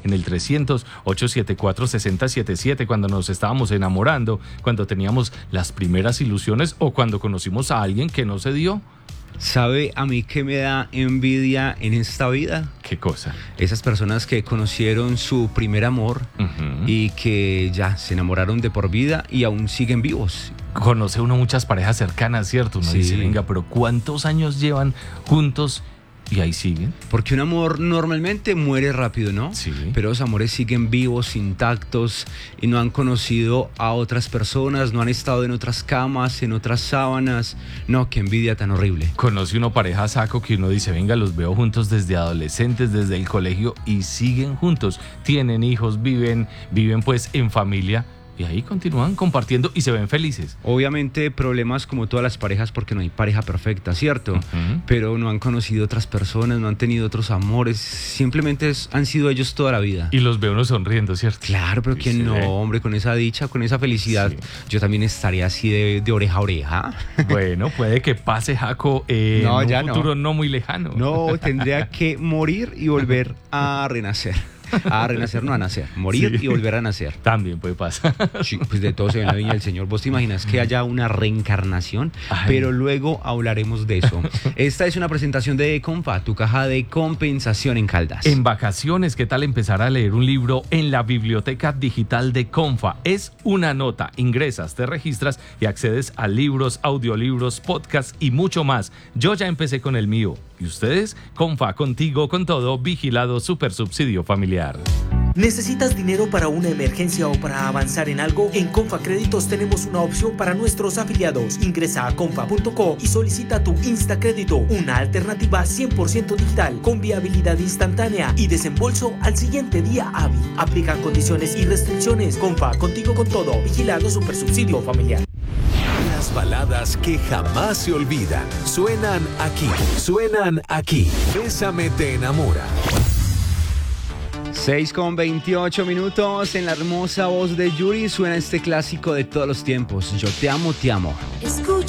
en el 300-874-6077, cuando nos estábamos enamorando, cuando teníamos las primeras ilusiones o cuando conocimos a alguien que no se dio. ¿Sabe a mí qué me da envidia en esta vida? ¿Qué cosa? Esas personas que conocieron su primer amor y que ya se enamoraron de por vida y aún siguen vivos. Conoce uno muchas parejas cercanas, ¿cierto? Uno dice, venga, pero ¿cuántos años llevan juntos? Y ahí siguen. Porque un amor normalmente muere rápido, ¿no? Sí. Pero los amores siguen vivos, intactos, y no han conocido a otras personas, no han estado en otras camas, en otras sábanas. No, qué envidia tan horrible. Conoce uno pareja saco que uno dice, venga, los veo juntos desde adolescentes, desde el colegio, y siguen juntos. Tienen hijos, viven pues en familia. Y ahí continúan compartiendo y se ven felices. Obviamente problemas como todas las parejas, porque no hay pareja perfecta, ¿cierto? Pero no han conocido otras personas, no han tenido otros amores, simplemente han sido ellos toda la vida. Y los ve uno sonriendo, ¿cierto? Claro, pero ¿quién no, hombre? Con esa dicha, con esa felicidad, yo también estaría así de oreja a oreja. Bueno, puede que pase, Jaco, en un futuro no muy lejano. No, tendría que morir y volver a renacer. A renacer, no a nacer. Morir y volver a nacer. También puede pasar. Sí, pues de todo se ve en la viña del Señor. ¿Vos te imaginas que haya una reencarnación? Pero luego hablaremos de eso. Esta es una presentación de Comfa, tu caja de compensación en Caldas. En vacaciones, ¿qué tal empezar a leer un libro en la biblioteca digital de Comfa? Es una nota. Ingresas, te registras y accedes a libros, audiolibros, podcasts y mucho más. Yo ya empecé con el mío. ¿Y ustedes? Comfa, contigo, con todo, vigilado, super subsidio familiar. ¿Necesitas dinero para una emergencia o para avanzar en algo? En Comfa Créditos tenemos una opción para nuestros afiliados. Ingresa a comfa.co y solicita tu Instacrédito, una alternativa 100% digital, con viabilidad instantánea y desembolso al siguiente día hábil. Aplican condiciones y restricciones. Comfa, contigo con todo, vigilado, super subsidio familiar. Las baladas que jamás se olvidan suenan aquí. Bésame te enamora. 6:28 minutos, en la hermosa voz de Yuri suena este clásico de todos los tiempos. Yo te amo, te amo. Escucha.